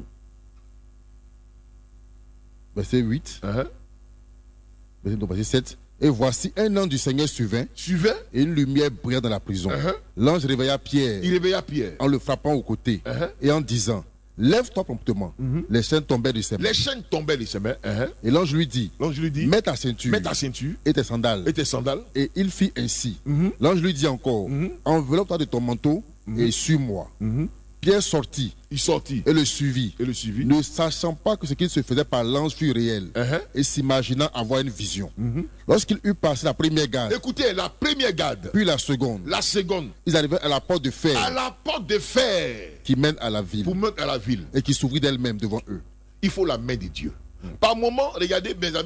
Verset huit. Uh-huh. Verset sept. Et voici un ange du Seigneur suivait. Suivait. Et une lumière brilla dans la prison. Uh-huh. L'ange réveilla Pierre. Il réveilla Pierre. En le frappant au côté. Uh-huh. Et en disant, lève-toi promptement. Uh-huh. Les chaînes tombaient de ses mains. Les chaînes tombaient de ses mains. Uh-huh. Et l'ange lui dit, l'ange lui dit, mets ta ceinture. Mets ta ceinture. Et tes sandales. Et tes sandales. Et il fit ainsi. Uh-huh. L'ange lui dit encore, uh-huh. enveloppe-toi de ton manteau uh-huh. et suis-moi. Uh-huh. Pierre sortit. Il sortit. Et le suivit. Et le suivit. Ne sachant pas que ce qu'il se faisait par l'ange fut réel. Uh-huh. Et s'imaginant avoir une vision. Uh-huh. Lorsqu'il eut passé la première garde. Écoutez, la première garde. Puis la seconde. La seconde. Ils arrivaient à la porte de fer. À la porte de fer. Qui mène à la ville. Pour mener à la ville. Et qui s'ouvrit d'elle-même devant eux. Il faut la main de Dieu. Uh-huh. Par moment, regardez mes amis,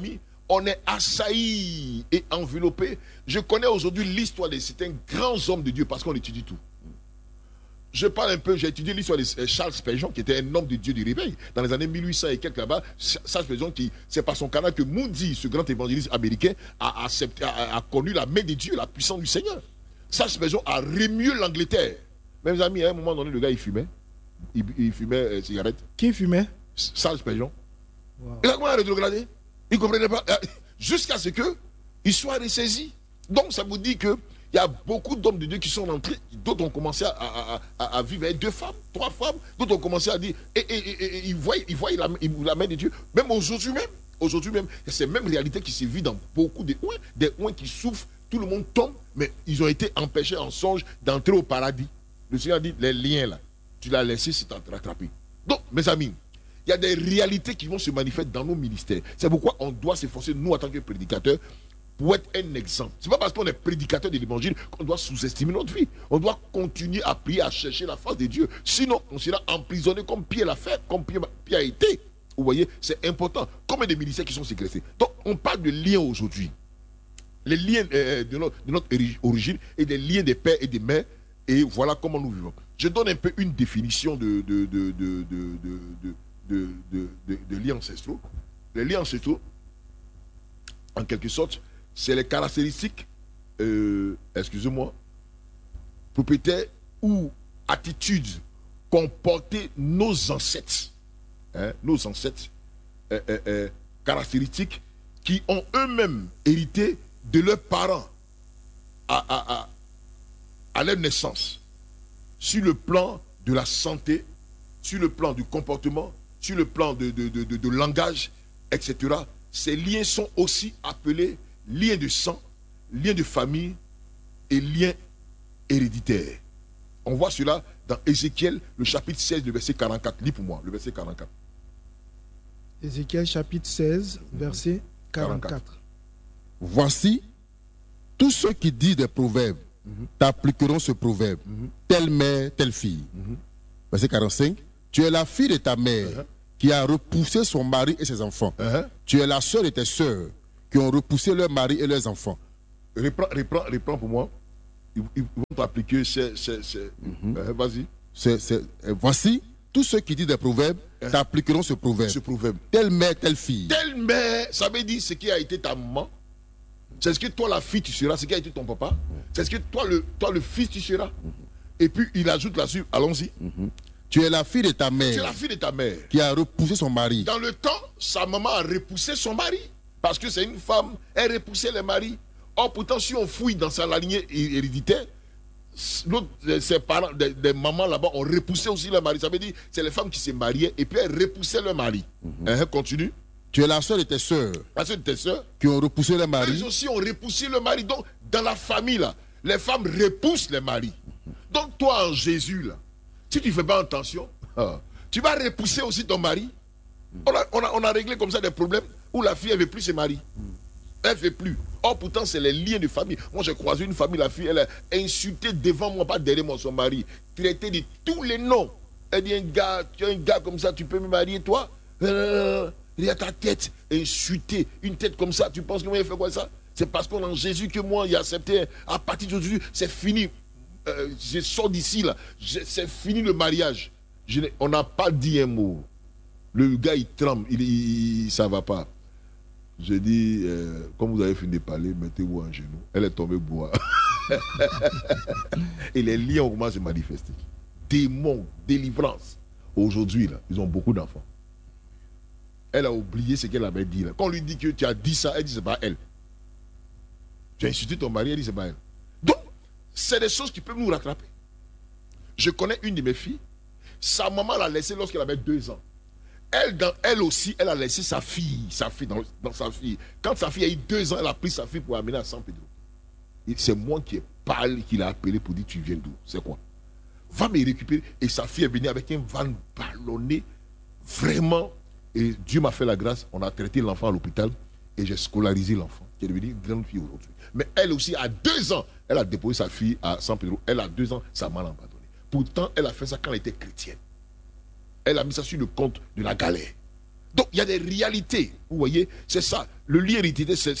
on est assailli et enveloppé. Je connais aujourd'hui l'histoire de certains grands hommes de Dieu parce qu'on étudie tout. Je parle un peu, j'ai étudié l'histoire de Charles Spurgeon, qui était un homme de Dieu du réveil. Dans les années mille huit cents et quelques là-bas, Charles Spurgeon, c'est par son canal que Moody, ce grand évangéliste américain, a, accepté, a, a connu la main de Dieu, la puissance du Seigneur. Charles Spurgeon a remué l'Angleterre. Mes amis, à un moment donné, le gars, il fumait. Il, il fumait euh, cigarette. Qui fumait? Charles Spurgeon. Wow. Il a commencé à rétrograder. Il ne comprenait pas. Jusqu'à ce qu'il soit ressaisi. Donc, ça vous dit que il y a beaucoup d'hommes de Dieu qui sont rentrés, d'autres ont commencé à, à, à, à vivre avec deux femmes, trois femmes, d'autres ont commencé à dire, et, et, et, et ils voient, ils voient la, la main de Dieu. Même aujourd'hui même, aujourd'hui même, il y a ces mêmes réalités qui se vivent dans beaucoup de ouins, des ouins qui souffrent, tout le monde tombe, mais ils ont été empêchés en songe d'entrer au paradis. Le Seigneur dit, les liens là, tu l'as laissé, c'est rattrapé. Donc, mes amis, il y a des réalités qui vont se manifester dans nos ministères. C'est pourquoi on doit s'efforcer, nous, en tant que prédicateurs, pour être un exemple. Ce n'est pas parce qu'on est prédicateur de l'évangile qu'on doit sous-estimer notre vie. On doit continuer à prier, à chercher la face de Dieu. Sinon, on sera emprisonné comme Pierre l'a fait, comme Pierre, Pierre a été. Vous voyez, c'est important. Combien de ministères qui sont ségressés? Donc, on parle de liens aujourd'hui. Les liens euh, de, notre, de notre origine et des liens des pères et des mères. Et voilà comment nous vivons. Je donne un peu une définition de, de, de, de, de, de, de, de, de, de, de liens ancestraux. Les liens ancestraux, en quelque sorte, c'est les caractéristiques, euh, excusez-moi, propriétaires ou attitudes qu'ont porté nos ancêtres, hein, nos ancêtres, euh, euh, euh, caractéristiques qui ont eux-mêmes hérité de leurs parents à, à, à, à leur naissance, sur le plan de la santé, sur le plan du comportement, sur le plan de, de, de, de, de langage, et cetera. Ces liens sont aussi appelés liens de sang, liens de famille et liens héréditaires. On voit cela dans Ézéchiel, le chapitre seize, le verset quarante-quatre. Lis pour moi, le verset quarante-quatre. Ézéchiel, chapitre seize, verset quarante-quatre. Voici, tous ceux qui disent des proverbes mm-hmm. t'appliqueront ce proverbe. Mm-hmm. Telle mère, telle fille. Mm-hmm. Verset quarante-cinq. Tu es la fille de ta mère uh-huh. qui a repoussé son mari et ses enfants. Uh-huh. Tu es la sœur de tes sœurs qui ont repoussé leurs maris et leurs enfants. Reprends, reprends, reprends pour moi. Ils, ils vont t'appliquer ces... ces, ces... Mm-hmm. euh, vas-y. C'est, c'est, euh, voici, tous ceux qui disent des proverbes euh, t'appliqueront ce proverbe. Ce proverbe. Telle mère, telle fille. Telle mère, ça veut dire ce qui a été ta maman. C'est ce que toi, la fille, tu seras. Ce qui a été ton papa. C'est ce que toi, le, toi, le fils, tu seras. Mm-hmm. Et puis, il ajoute là-dessus, allons-y. Mm-hmm. Tu es la fille de ta mère. Tu es la fille de ta mère. Qui a repoussé son mari. Dans le temps, sa maman a repoussé son mari. Parce que c'est une femme, elle repoussait les maris. Or, pourtant, si on fouille dans sa lignée héréditaire, ses parents, des, des mamans là-bas ont repoussé aussi leur mari. Ça veut dire c'est les femmes qui se mariaient et puis elles repoussaient leur mari. Mm-hmm. Hein, continue. Tu es la soeur de tes soeurs. La soeur de tes soeurs. Qui ont repoussé leur mari. Elles aussi ont repoussé leur mari. Donc, dans la famille, là, les femmes repoussent les maris. Mm-hmm. Donc, toi, en Jésus, là, si tu ne fais pas attention, ah, tu vas repousser aussi ton mari. Mm-hmm. On a, on, a, on a réglé comme ça des problèmes où la fille, elle ne veut plus se marier. Mm-hmm. Elle ne fait plus. Or, pourtant, c'est les liens de famille. Moi, j'ai croisé une famille, la fille, elle a insulté devant moi, pas derrière moi, son mari. Traité de tous les noms. Elle dit, un gars, tu es un gars comme ça, tu peux me marier, toi euh, Il y a ta tête insultée. Une tête comme ça, tu penses que moi, il fait quoi ça? C'est parce qu'on a en Jésus que moi, il a accepté. À partir d'aujourd'hui, c'est fini. Euh, je sors d'ici, là. Je, c'est fini le mariage. Je on n'a pas dit un mot. Le gars, il tremble. Il, il, il, ça ne va pas. Je dis, euh, comme vous avez fini de parler, mettez-vous en genoux. Elle est tombée boire. Et les liens ont commencé à se manifester. Démons, délivrance. Aujourd'hui, là, ils ont beaucoup d'enfants. Elle a oublié ce qu'elle avait dit. Là. Quand on lui dit que tu as dit ça, elle dit c'est pas elle. Tu as insulté ton mari, elle dit c'est pas elle. Donc, c'est des choses qui peuvent nous rattraper. Je connais une de mes filles. Sa maman l'a laissée lorsqu'elle avait deux ans. Elle, dans, elle aussi, elle a laissé sa fille, sa fille dans, dans sa fille. Quand sa fille a eu deux ans, elle a pris sa fille pour l'amener à San Pedro. Et c'est moi qui ai parlé, qui l'a appelé pour dire tu viens d'où? C'est quoi? Va me récupérer. Et sa fille est venue avec un van ballonné. Vraiment. Et Dieu m'a fait la grâce. On a traité l'enfant à l'hôpital. Et j'ai scolarisé l'enfant, qui est devenue une grande fille aujourd'hui. Mais elle aussi, à deux ans, elle a déposé sa fille à San Pedro. Elle a deux ans, ça m'a abandonné. Pourtant, elle a fait ça quand elle était chrétienne. Elle a mis ça sur le compte de la galère. Donc, il y a des réalités, vous voyez, c'est ça. Le lien hérédité, c'est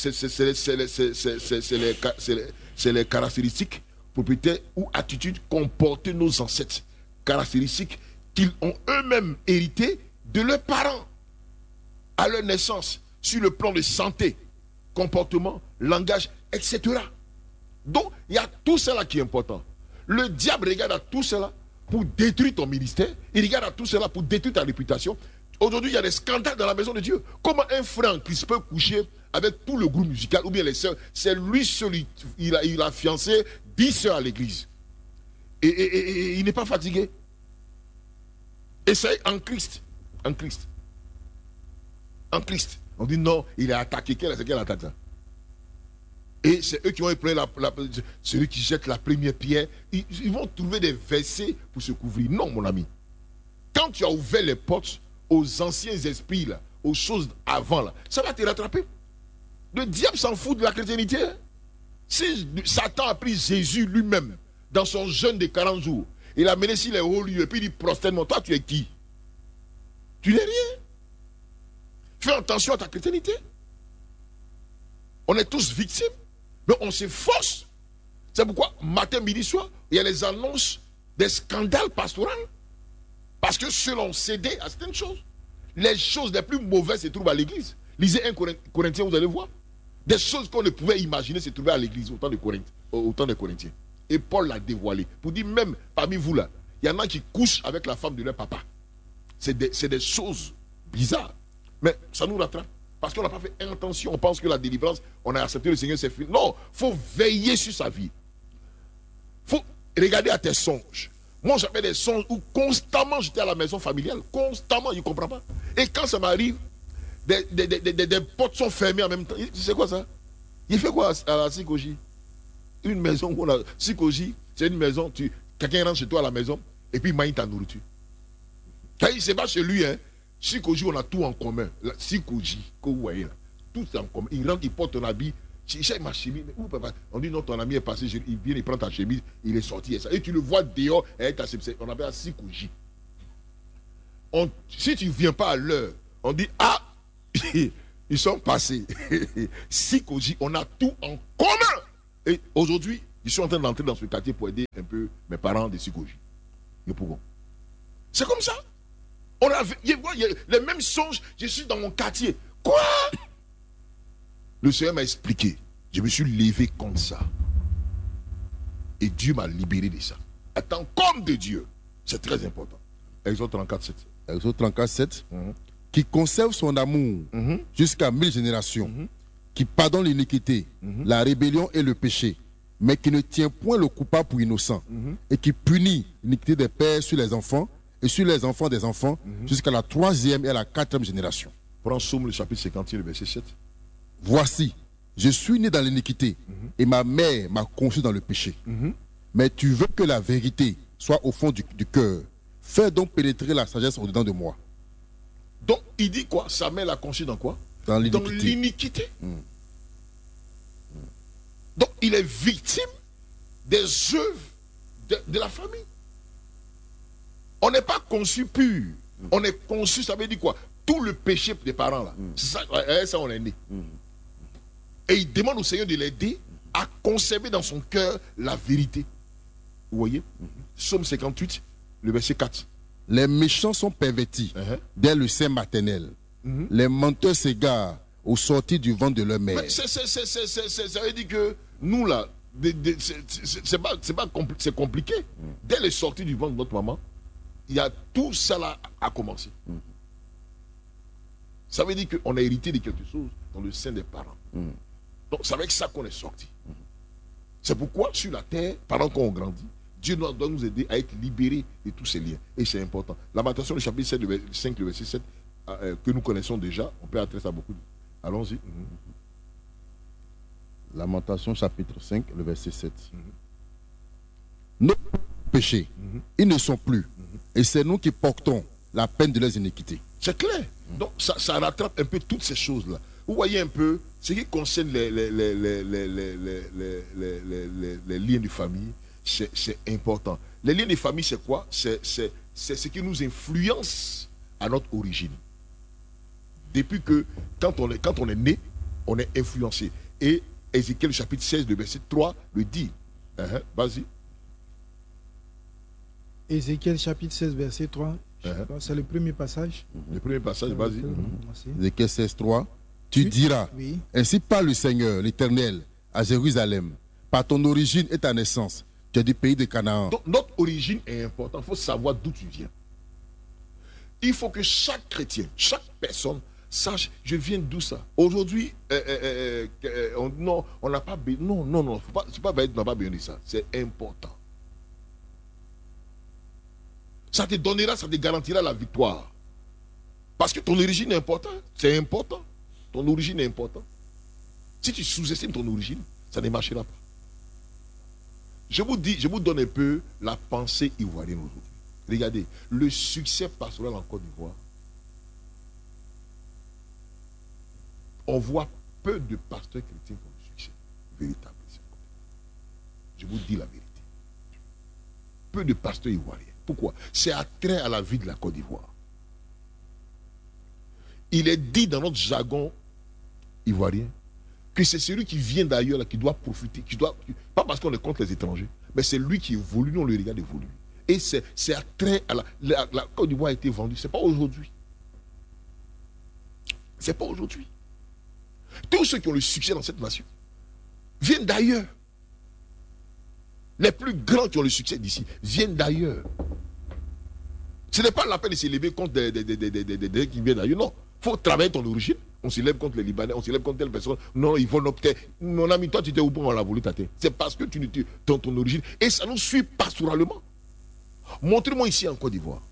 les caractéristiques, propriétés ou attitudes qu'ont portées nos ancêtres. Caractéristiques qu'ils ont eux-mêmes héritées de leurs parents à leur naissance, sur le plan de santé, comportement, langage, et cetera. Donc, il y a tout cela qui est important. Le diable regarde à tout cela pour détruire ton ministère. Il regarde à tout cela pour détruire ta réputation. Aujourd'hui, il y a des scandales dans la maison de Dieu. Comment un frère en Christ peut coucher avec tout le groupe musical ou bien les sœurs? C'est lui seul, il a, il a fiancé dix sœurs à l'église. Et, et, et, et il n'est pas fatigué. Et c'est en Christ. En Christ. En Christ. On dit non, il a attaqué. C'est quelle attaque ça? Et c'est eux qui vont prendre la, la, celui qui jette la première pierre. Ils, ils vont trouver des versets pour se couvrir. Non, mon ami. Quand tu as ouvert les portes aux anciens esprits, là, aux choses avant, là, ça va te rattraper. Le diable s'en fout de la chrétienté. Hein? Si Satan a pris Jésus lui-même dans son jeûne de quarante jours, il a mené sur les hauts lieux et puis il dit prosterne-moi. Toi, tu es qui? Tu n'es rien. Fais attention à ta chrétienté. On est tous victimes, mais on s'efforce. C'est pourquoi, matin, midi, soir, il y a les annonces des scandales pastoraux. Parce que ceux ont cédé à certaines choses. Les choses les plus mauvaises se trouvent à l'église. Lisez un Corinthiens, vous allez voir. Des choses qu'on ne pouvait imaginer se trouvaient à l'église au temps de Corinthiens, au temps des Corinthiens. Et Paul l'a dévoilé. Pour dire, même parmi vous là, il y en a qui couchent avec la femme de leur papa. C'est des, des choses bizarres. Mais ça nous rattrape. Parce qu'on n'a pas fait intention. On pense que la délivrance, on a accepté le Seigneur, c'est fini. Non, il faut veiller sur sa vie. Il faut regarder à tes songes. Moi, j'avais des songes où constamment j'étais à la maison familiale. Constamment, je ne comprends pas. Et quand ça m'arrive, des, des, des, des, des portes sont fermées en même temps. Tu sais quoi ça? Il fait quoi à la Sikoji? Une maison où on a. Sikoji, c'est une maison, tu, quelqu'un rentre chez toi à la maison et puis il mange ta nourriture. C'est pas chez lui, hein. Sikoji, on a tout en commun. Sikoji, que vous voyez là, tout en commun. Il rentre, il porte ton habit. J'ai ma chemise. Où, papa? On dit non, ton ami est passé, il vient, il prend ta chemise, il est sorti. Et, ça. Et tu le vois dehors avec ta chemise. On appelle ça Sikoji. On, si tu ne viens pas à l'heure, on dit ah, ils sont passés. Sikoji, on a tout en commun. Et aujourd'hui, je suis en train d'entrer dans ce quartier pour aider un peu mes parents de Sikoji. C'est comme ça. On a, il y a les mêmes songes, je suis dans mon quartier. Quoi? Le Seigneur m'a expliqué. Je me suis levé comme ça. Et Dieu m'a libéré de ça. Attends, comme de Dieu. C'est très important. Exode trente-quatre, sept. Exode trente-quatre, sept. Mm-hmm. Qui conserve son amour mm-hmm. jusqu'à mille générations. Mm-hmm. Qui pardonne l'iniquité, mm-hmm. la rébellion et le péché. Mais qui ne tient point le coupable pour innocent. Mm-hmm. Et qui punit l'iniquité des pères sur les enfants. Et sur les enfants des enfants, mm-hmm. jusqu'à la troisième et à la quatrième génération. Prends Somme, le chapitre cinquante et un, le verset sept. Voici, je suis né dans l'iniquité, mm-hmm. et ma mère m'a conçu dans le péché. Mm-hmm. Mais tu veux que la vérité soit au fond du, du cœur. Fais donc pénétrer la sagesse au-dedans de moi. Donc, il dit quoi? Sa mère l'a conçu dans quoi? Dans l'iniquité. Dans l'iniquité. Mm. Donc, il est victime des œuvres de, de la famille. On n'est pas conçu pur. Mm. On est conçu, ça veut dire quoi? Tout le péché des parents là. Mm. Ça, ça, on est né. Mm. Et il demande au Seigneur de l'aider à conserver dans son cœur la vérité. Vous voyez? Mm. Psaume cinquante-huit, le verset quatre. Les méchants sont pervertis uh-huh. dès le sein maternel. Mm-hmm. Les menteurs s'égarent au sortir du ventre de leur mère. Mais c'est, c'est, c'est, c'est, c'est, c'est, ça veut dire que nous là, de, de, c'est, c'est, c'est, pas, c'est, pas compli- c'est compliqué. Mm. Dès les sorties du ventre de notre maman, il y a tout ça là à commencer. Mm. Ça veut dire qu'on a hérité de quelque chose dans le sein des parents. Mm. Donc c'est avec ça qu'on est sorti. Mm. C'est pourquoi sur la terre, pendant qu'on grandit, Dieu doit nous aider à être libérés de tous ces liens. Et c'est important. Lamentation, le chapitre sept, le cinq, le verset sept, euh, que nous connaissons déjà, on peut adresser à beaucoup. Allons-y. Mm. Lamentation, chapitre cinq, le verset sept. Mm. Nos péchés, mm. ils ne sont plus. Et c'est nous qui portons la peine de leurs iniquités. C'est clair. Donc ça, ça rattrape un peu toutes ces choses-là. Vous voyez un peu ce qui concerne les, les, les, les, les, les, les, les, les, les, les liens de famille, c'est, c'est important. Les liens de famille, c'est quoi? C'est, c'est, c'est ce qui nous influence à notre origine. Depuis que, quand on est, quand on est né, on est influencé. Et Ézéchiel chapitre seize, le verset trois, le dit. Uh-huh. Vas-y. Ézéchiel chapitre seize, verset trois. Uh-huh. C'est le premier passage. Le premier passage, vas-y. Ézéchiel seize, trois. Tu diras, oui. Ainsi parle le Seigneur, l'Éternel, à Jérusalem, par ton origine et ta naissance, tu es du pays de Canaan. Donc, notre origine est importante. Il faut savoir d'où tu viens. Il faut que chaque chrétien, chaque personne sache, je viens d'où ça. Aujourd'hui, euh, euh, euh, on, non, on n'a pas besoin. Non, non, non. Faut pas, c'est pas, on n'a pas besoin de ça. C'est important. Ça te donnera, ça te garantira la victoire. Parce que ton origine est importante. C'est important. Ton origine est importante. Si tu sous-estimes ton origine, ça ne marchera pas. Je vous dis, je vous donne un peu la pensée ivoirienne aujourd'hui. Regardez, le succès pastoral en Côte d'Ivoire, on voit peu de pasteurs chrétiens qui ont le succès véritable. Je vous dis la vérité. Peu de pasteurs ivoiriens. Pourquoi? C'est attrait à la vie de la Côte d'Ivoire. Il est dit dans notre jargon ivoirien que c'est celui qui vient d'ailleurs là qui doit profiter, qui doit, pas parce qu'on est contre les étrangers, mais c'est lui qui évolue, nous on le regarde évoluer. Et c'est, c'est attrait à la, la, la Côte d'Ivoire a été vendue, c'est pas aujourd'hui. C'est pas aujourd'hui. Tous ceux qui ont le succès dans cette nation viennent d'ailleurs. Les plus grands qui ont le succès d'ici viennent d'ailleurs. Ce n'est pas la peine de s'élever contre des, des, des, des, des, des, des qui viennent d'ailleurs. Non. Il faut travailler ton origine. On s'élève contre les Libanais, on s'élève contre telle personne. Non, ils vont opter. Mon ami, toi, tu étais où pour on l'a voulu tâter. C'est parce que tu ne tu dans ton origine. Et ça nous suit pastoralement. Montrez-moi ici en Côte d'Ivoire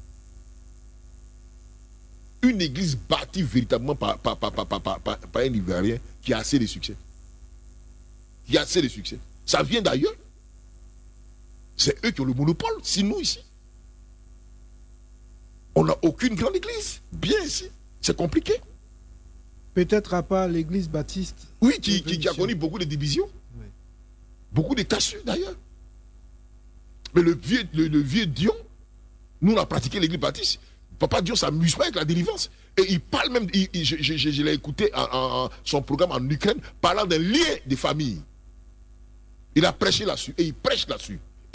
une église bâtie véritablement par, par, par, par, par, par, par, par un Ivoirien qui a assez de succès. Qui a assez de succès. Ça vient d'ailleurs. C'est eux qui ont le monopole, c'est nous ici. On n'a aucune grande église. Bien ici. C'est compliqué. Peut-être à part l'église baptiste. Oui, qui, qui, qui a connu beaucoup de divisions. Oui. Beaucoup de cassures d'ailleurs. Mais le vieux, le, le vieux Dion, nous on a pratiqué l'église baptiste. Papa Dion s'amuse pas avec la délivrance. Et il parle même, il, il, je, je, je, je l'ai écouté en, en, en son programme en Ukraine, parlant d'un lien de famille. Il a prêché là-dessus et il prêche là-dessus.